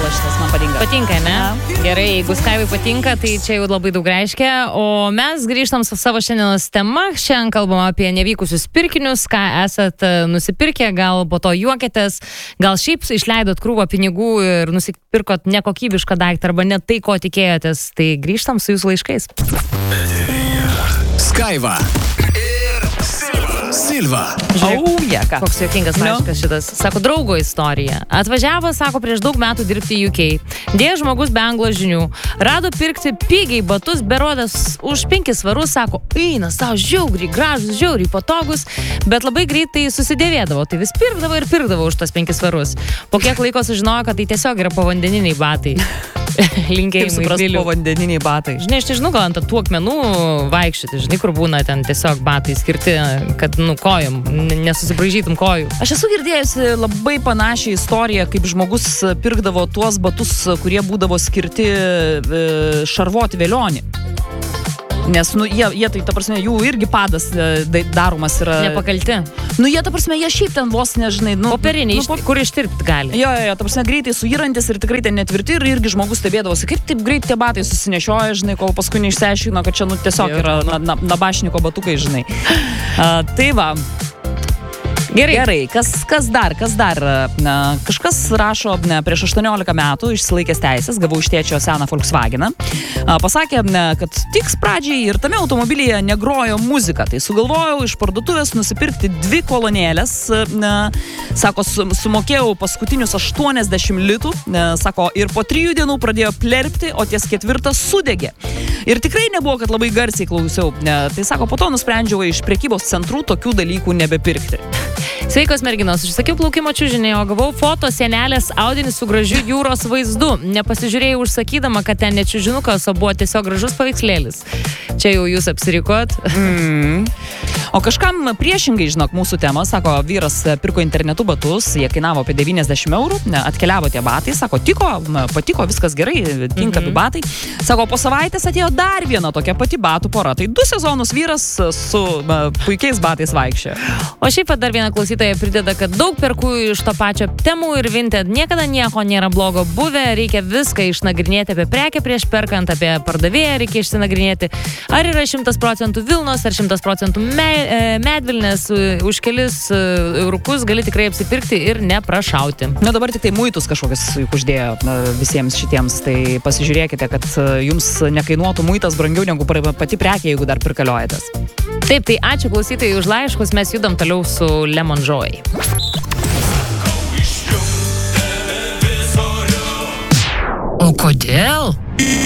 serialas šitas, man patinka. Patinka, ne? Gerai, jeigu Skaivai patinka, tai čia jau labai daug reiškia. O mes grįžtam su savo šiandienos tema. Šiandien kalbam apie nevykusius pirkinius, ką esat nusipirkę, gal po to juokėtės, gal šiaip išleidot krūvą pinigų ir nusipirkot nekokybišką daiktą arba ne tai, ko tikėjotės. Tai grįžtam su jūsų laiškais. Skaiva ir Silva. Žiūrėk, Koks juokingas laiškas šitas. Sako, draugo istorija. Atvažiavo, sako, prieš daug metų dirbti į UK. Dėjo žmogus be anglo žinių. Rado pirkti pigiai batus, berodas už 5 svarus, sako, eina savo žiauriai gražus, žiauriai patogus, bet labai greitai susidėvėdavo. Tai vis pirkdavo už tos 5 svarus. Po kiek laiko sužinojo, kad tai tiesiog yra povandeniniai batai. Linkėjimai Vilių. Povandeniniai batai. Žinai, aš nežinau, gal ant tų akmenų vaikščioti, žinai, kur būna ten tiesiog batai skirti, kad, kojom, nesusibraižytum kojų. Aš esu girdėjusi labai panašią istoriją, kaip žmogus pirkdavo tuos batus, kurie būdavo skirti šarvoti velionį. Nes, jie tai, ta prasme, jų irgi padas daromas yra... Nepakalti. Jie, ta prasme, jie šiaip ten vos, nežinai... Popieriniai, kur ištirpti gali. Jo, ta prasme, greitai suyrantis ir tikrai ten netvirti ir irgi žmogus stebėdavosi, kaip taip greit tie batai susinešioja, žinai, kol paskui neišsiaiškino, kad čia, tiesiog yra nabašniko batukai, žinai. Tai va... Gerai. Kas dar? Kažkas rašo, prieš 18 metų išsilaikęs teisės, gavau iš tėčio seną Volkswageną. Pasakė, kad tiks pradžiai ir tame automobilyje negrojo muzika. Tai sugalvojau iš parduotuvės nusipirkti 2 kolonėlės. Sako, sumokėjau paskutinius 80 litų. Sako, ir po 3 dienų pradėjo plerpti, o ties 4 sudegė. Ir tikrai nebuvo, kad labai garsiai klausiau. Tai sako, po to nusprendžiau iš prekybos centrų tokių dalykų nebepirkti. Sveikos merginos, užsakiau plaukimo čiužinį, o gavau foto sienelės audinį su gražiu jūros vaizdu. Nepasižiūrėjau užsakydama, kad ten ne čiužinukas, o buvo tiesiog gražus paveikslėlis. Čia jau jūs apsirikot. O kažkam priešingai, žinok, mūsų tema, sako, vyras pirko internetu batus, jie kainavo apie 90 eurų, atkeliavo tie batai, sako, patiko, viskas gerai, tinkami batai. Sako, po savaitės atėjo dar viena tokia pati batų pora. Tai 2 sezonus vyras su puikiais batais vaikščia. O šiaip dar viena klausytoja prideda, kad daug perku iš to pačio Temu ir Vinted. Niekada nieko nėra blogo buvę, reikia viską išnagrinėti apie prekę prieš perkant, apie pardavėją reikia išsinagrinėti. Ar yra 100% Vilnos, ar 100% medvilnės, už kelis eurukus gali tikrai apsipirkti ir neprašauti. Dabar tik tai muitus kažkokius uždėjo visiems šitiems, tai pasižiūrėkite, kad jums nekainuotų muitas brangiau negu pati prekė, jeigu dar prikaliojatės. Taip, tai ačiū klausytojai už laiškus, mes judam toliau su Lemon Joy. O kodėl?